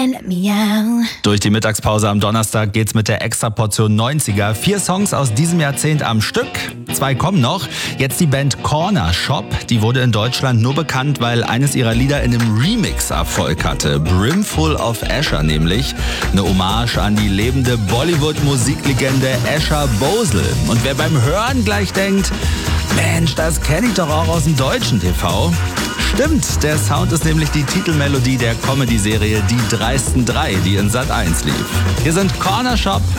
let me out. Durch die Mittagspause am Donnerstag geht's mit der Extraportion 90er. 4 Songs aus diesem Jahrzehnt am Stück. 2 kommen noch. Jetzt die Band Corner Shop. Die wurde in Deutschland nur bekannt, weil eines ihrer Lieder in einem Remix Erfolg hatte. Brimful of Asher nämlich. Eine Hommage an die lebende Bollywood-Musiklegende Asher Bhosle. Und wer beim Hören gleich denkt, Mensch, das kenne ich doch auch aus dem deutschen TV. Stimmt, der Sound ist nämlich die Titelmelodie der Comedy-Serie Die dreisten drei, die in Sat.1 lief. Hier sind Corner Shop.